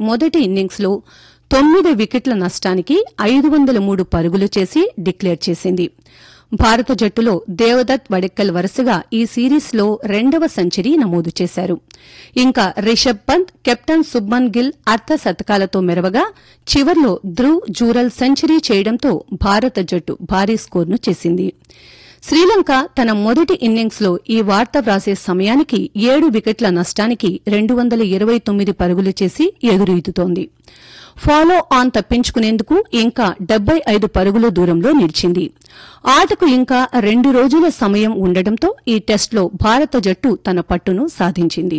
మొదటి ఇన్నింగ్స్లో 9 వికెట్ల నష్టానికి 503 పరుగులు చేసి డిక్లేర్ చేసింది. భారత జట్టులో దేవదత్ వడెక్కల్ వరుసగా ఈ సిరీస్లో 2వ సెంచరీ నమోదు చేశారు. ఇంకా రిషబ్ పంత్, కెప్టెన్ శుభ్మన్ గిల్ అర్ధ శతకాలతో మెరవగా చివర్లో ధ్రువ్ జూరల్ సెంచరీ చేయడంతో భారత జట్టు భారీ స్కోర్ను చేసింది. శ్రీలంక తన మొదటి ఇన్నింగ్స్లో ఈ వార్త వ్రాసే సమయానికి 7 వికెట్ల నష్టానికి 229 పరుగులు చేసి ఎదురీదుతోంది. ఫాలో ఆన్ తప్పించుకునేందుకు ఇంకా 75 పరుగుల దూరంలో నిలిచింది. ఆటకు ఇంకా 2 రోజుల సమయం ఉండడంతో ఈ టెస్టులో భారత జట్టు తన పట్టును సాధించింది.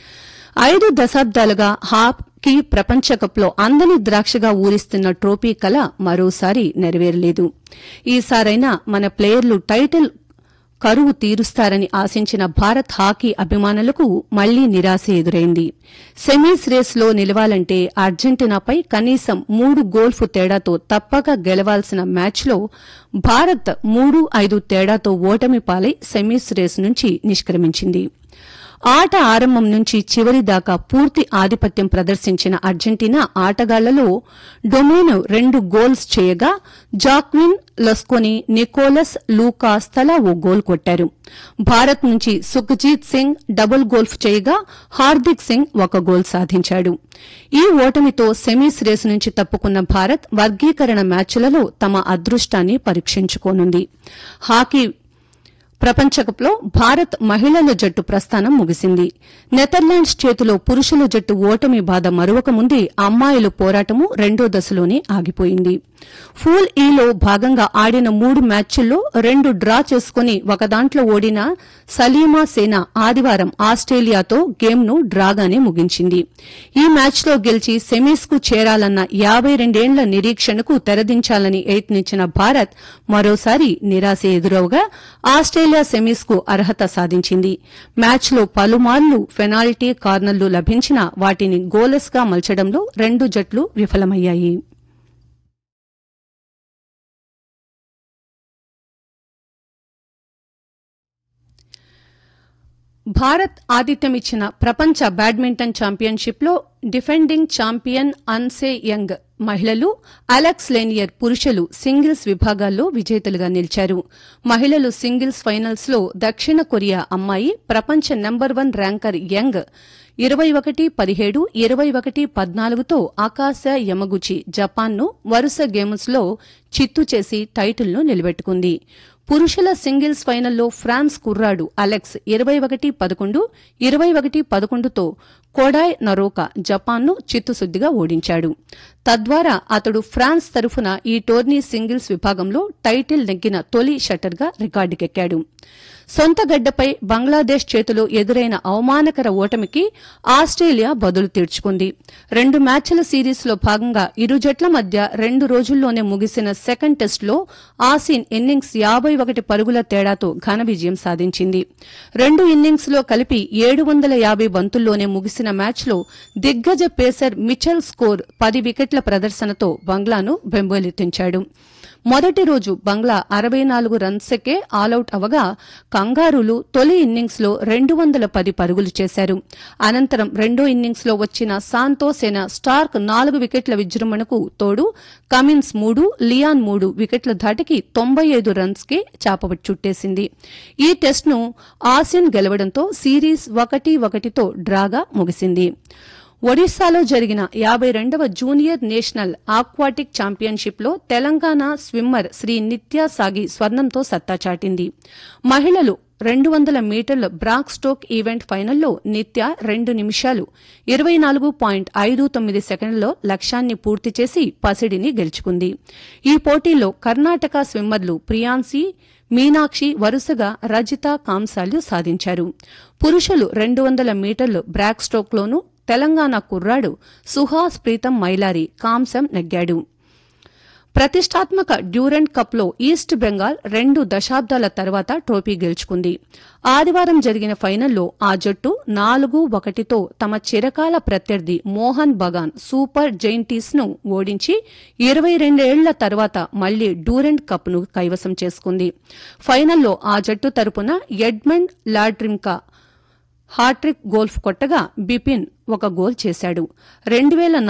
5 దశాబ్దాలుగా హాకీ ప్రపంచకప్లో అందని ద్రాక్షగా ఊరిస్తున్న ట్రోఫీ కల మరోసారి నెరవేరలేదు. ఈసారైనా మన ప్లేయర్లు టైటిల్ కరువు తీరుస్తారని ఆశించిన భారత్ హాకీ అభిమానులకు మళ్లీ నిరాశ ఎదురైంది. సెమీస్ రేస్లో నిలవాలంటే అర్జెంటీనాపై కనీసం 3 గోల్స్ తేడాతో తప్పక గెలవాల్సిన మ్యాచ్లో భారత్ 3-5 తేడాతో ఓటమి పాలై సెమీస్ రేస్ నుంచి నిష్క్రమించింది. ఆట ఆరంభం నుంచి చివరి దాకా పూర్తి ఆధిపత్యం ప్రదర్శించిన అర్జెంటీనా ఆటగాళ్లలో డొమేనో 2 గోల్స్ చేయగా జాక్విన్ లస్కోని, నికోలస్ లూకాస్ తలా ఓ గోల్ కొట్టారు. భారత్ నుంచి సుఖ్జీత్ సింగ్ డబుల్ గోల్ఫ్ చేయగా హార్దిక్ సింగ్ 1 గోల్ సాధించాడు. ఈ ఓటమితో సెమీస్ రేసు నుంచి తప్పుకున్న భారత్ వర్గీకరణ మ్యాచ్లలో తమ అదృష్టాన్ని పరీక్షించుకోనుంది. హాకీ ప్రపంచకప్లో భారత్ మహిళల జట్టు ప్రస్థానం ముగిసింది. నెదర్లాండ్స్ చేతిలో పురుషుల జట్టు ఓటమి బాధ మరొక ముందే అమ్మాయిల పోరాటము 2వ దశలోనే ఆగిపోయింది. పూల్ ఈలో భాగంగా ఆడిన 3 మ్యాచ్ల్లో 2 డ్రా చేసుకుని ఒకదాంట్లో ఓడిన సలీమా సేన ఆదివారం ఆస్ట్రేలియాతో గేమ్ను డ్రాగానే ముగించింది. ఈ మ్యాచ్లో గెలిచి సెమీస్కు చేరాలన్న 52 ఏళ్ల నిరీక్షణకు తెరదించాలని యత్నించిన భారత్ మరోసారి నిరాశ ఎదురవగా ఆస్ట్రేలియా సెమీస్కు అర్హత సాధించింది. మ్యాచ్లో పలుమార్లు పెనాల్టీ కార్నర్లు లభించినా వాటిని గోలెస్గా మలచడంలో 2 జట్లు విఫలమయ్యాయి. భారత్ ఆతిథ్యమిచ్చిన ప్రపంచ బ్యాడ్మింటన్ ఛాంపియన్షిప్లో డిఫెండింగ్ ఛాంపియన్ అన్సే యంగ్ మహిళలు, అలెక్స్ లేనియర్ పురుషులు సింగిల్స్ విభాగాల్లో విజేతలుగా నిలిచారు. మహిళలు సింగిల్స్ ఫైనల్స్లో దక్షిణ కొరియా అమ్మాయి ప్రపంచ నెంబర్ 1 ర్యాంకర్ యంగ్ 21-17, 21-14తో ఆకాశ యమగుచి జపాన్ను వరుస గేమ్స్లో చిత్తు చేసి టైటిల్ను నిలబెట్టుకుంది. పురుషుల సింగిల్స్ ఫైనల్లో ఫ్రాన్స్ కుర్రాడు అలెక్స్ 21-11, 21-11తో కొడాయ్ నరోకా జపాన్ను చిత్తుశుద్దిగా ఓడించాడు. తద్వారా అతడు ఫ్రాన్స్ తరఫున ఈ టోర్నీ సింగిల్స్ విభాగంలో టైటిల్ నెగ్గిన తొలి షట్టర్గా రికార్డుకెక్కాడు. సొంత గడ్డపై బంగ్లాదేశ్ చేతిలో ఎదురైన అవమానకర ఓటమికి ఆస్ట్రేలియా బదులు తీర్చుకుంది. 2 మ్యాచ్ల సిరీస్లో భాగంగా ఇరు జట్ల మధ్య 2 రోజుల్లోనే ముగిసిన సెకండ్ టెస్టులో ఆసీన్ ఇన్నింగ్స్ 51 పరుగుల తేడాతో ఘన విజయం సాధించింది. 2 ఇన్నింగ్స్లో కలిపి 750 బంతుల్లోనే ముగిసిన మ్యాచ్లో దిగ్గజ పేసర్ మిచెల్ స్కోర్ 10 వికెట్ల ప్రదర్శనతో బంగ్లాను బెంబేలెత్తించాడు. మొదటి రోజు బంగ్లా 64 రన్స్కే ఆలౌట్ అవగా కంగారూలు తొలి ఇన్నింగ్స్లో 210 పరుగులు చేశారు. అనంతరం రెండో ఇన్నింగ్స్లో వచ్చిన శాంతోసేన స్టార్క్ 4 వికెట్ల విజృంభణకు తోడు కమిన్స్ 3, లియాన్ 3 వికెట్ల ధాటికి 95 రన్స్కే చాప చుట్టేసింది. ఈ టెస్టును ఆసీన్ గెలవడంతో సిరీస్ 1-1తో డ్రాగా ముగిసింది. ఒడిశాలో జరిగిన 52వ junior national aquatic ఛాంపియన్షిప్లో Telangana swimmer Shri నిత్యా సాగి స్వర్ణంతో సత్తా చాటింది. మహిళలు 200 మీటర్ల బ్రాక్ స్ట్రోక్ ఈవెంట్ ఫైనల్లో నిత్య 2 నిమిషాలు 24.59 సెకండ్లలో లక్ష్యాన్ని పూర్తి చేసి పసిడిని గెలుచుకుంది. ఈ పోటీలో కర్ణాటక స్విమ్మర్లు ప్రియాన్సి, మీనాక్షి వరుసగా రజిత కాంస్యాలు సాధించారు. పురుషులు 200 మీటర్లు బ్రాక్ స్ట్రోక్లోనూ తెలంగాణ కుర్రాడు సుహాస్ ప్రీతం మైలారి కాంస్యం నెగ్గాడు. ప్రతిష్టాత్మక డ్యూరెంట్ కప్లో ఈస్ట్ బెంగాల్ 2 దశాబ్దాల తర్వాత ట్రోఫీ గెలుచుకుంది. ఆదివారం జరిగిన ఫైనల్లో ఆ జట్టు 4-1తో తమ చిరకాల ప్రత్యర్థి మోహన్ బగాన్ సూపర్ జైంటీస్ను ఓడించి 22 ఏళ్ల తర్వాత మళ్లీ డ్యూరెంట్ కప్ను కైవసం చేసుకుంది. ఫైనల్లో ఆ జట్టు తరపున ఎడ్మండ్ లాడ్రింకా హాట్రిక్ గోల్ఫ్ కొట్టగా బిపిన్ 1 గోల్ చేశాడు. 2004